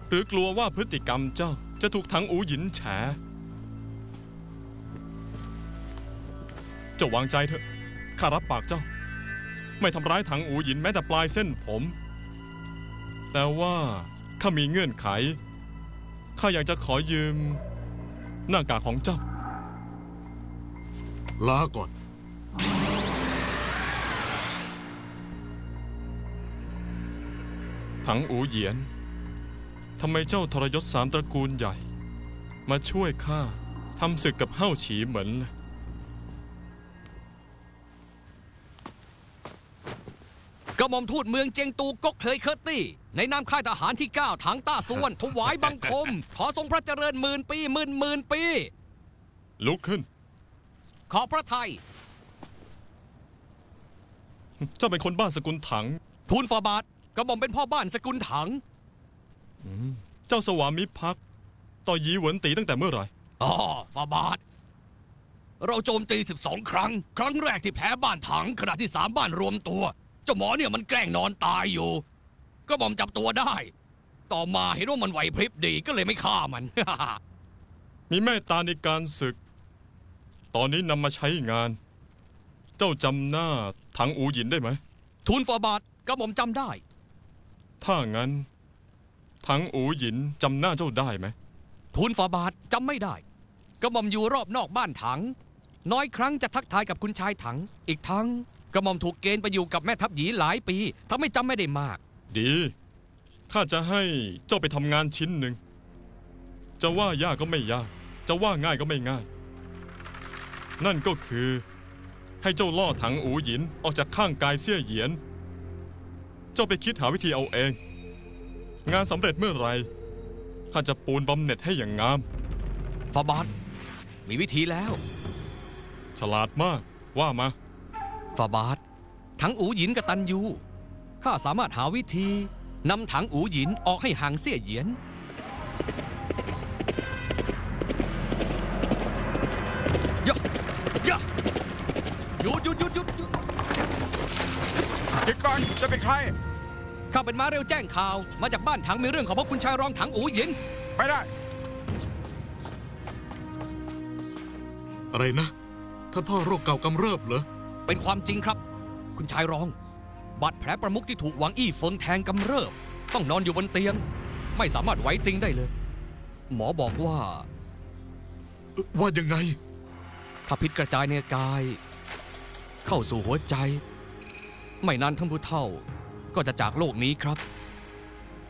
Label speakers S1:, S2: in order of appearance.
S1: หรือกลัวว่าพฤติกรรมเจ้าจะถูกถังอูหยินแฉเจ้าวางใจเถอะข้ารับปากเจ้าไม่ทำร้ายถังอูหยินแม้แต่ปลายเส้นผมแต่ว่าข้ามีเงื่อนไขข้าอยากจะขอยืมหน้ากากของเจ้า
S2: ลาก่อน
S1: ถังอูเหยียนทำไมเจ้าทรยศ3 ตระกูลใหญ่มาช่วยข้าทำศึกกับเฮ่าฉีเหมินเลย
S3: กระหม่อมทูตเมืองเจียงตูก๊กเคยเคอร์ตี้ในนามค่ายทหารที่ 9ถังต้าส่วนถวายบังคมขอทรงพระเจริญ10,000 ปีหมื่นปี
S1: ลุกขึ้น
S3: ขอพระทัย
S1: เจ้าเป็นคนบ้านสกุลถัง
S3: ทูลฝ่าบาทกระหม่อมเป็นพ่อบ้านสกุลถัง
S1: เจ้าสวามิภักดิ์ต่อยีหวนตีตั้งแต่เมื่อไหร่
S3: ฝ่าบาทเราโจมตี12 ครั้งแรกที่แพ้บ้านถังขณะที่3 บ้านรวมตัวเจ้าหมอเนี่ยมันแกล้งนอนตายอยู่กระหม่อมจับตัวได้ต่อมาเห็นว่ามันไหวพริบดีก็เลยไม่ฆ่ามัน
S1: มีเมตตาในการศึกตอนนี้นำมาใช้งานเจ้าจำหน้าถังอูหยินได้ไหม
S3: ทูลฝ่าบาทกระหม่อมจำได้
S1: ถ้างั้นถังอูหยินจำหน้าเจ้าได้ไหม
S3: ทูลฝ่าบาทจำไม่ได้กระหม่อมอยู่รอบนอกบ้านถังน้อยครั้งจะทักทายกับคุณชายถังอีกทั้งกระหม่อมถูกเกณฑ์ไปอยู่กับแม่ทัพหยีหลายปีทำให้จำไม่ได้มาก
S1: ดีข้าจะให้เจ้าไปทำงานชิ้นหนึ่งจะว่ายากก็ไม่ยากจะว่าง่ายก็ไม่ง่ายนั่นก็คือให้เจ้าล่อถังอูหยินออกจากข้างกายเสี่ยเหยียนเจ้าไปคิดหาวิธีเอาเองงานสำเร็จเมื่อไรข้าจะปูนบำเหน็จให้อย่างงาม
S3: ฝ่าบาทมีวิธีแล้ว
S1: ฉลาดมากว่ามา
S3: ฝ่าบาทถังอูหยินกตัญญูข้าสามารถหาวิธีนำถังอูหยินออกให้ห่างเสี่ยเหยียนหยุดเ
S4: ดี๋ยวก่อนจะเป็นใคร
S3: ข้าเป็นม้าเร็วแจ้งข่าวมาจากบ้านถังมีเรื่องของพวกคุณชายรองถังอูหยิน
S4: ไปได้
S2: อะไรนะท่านพ่อโรคเก่ากำเริบเหรอ
S3: เป็นความจริงครับคุณชายรองบาดแผลประมุขที่ถูกหวังอี้เฟิงแทงกำเริบต้องนอนอยู่บนเตียงไม่สามารถไหวติงได้เลยหมอบอกว่า
S2: ยังไง
S3: ถ้าพิษกระจายในกายเข้าสู่หัวใจไม่นานท่านผู้เฒ่าก็จะจากโลกนี้ครับ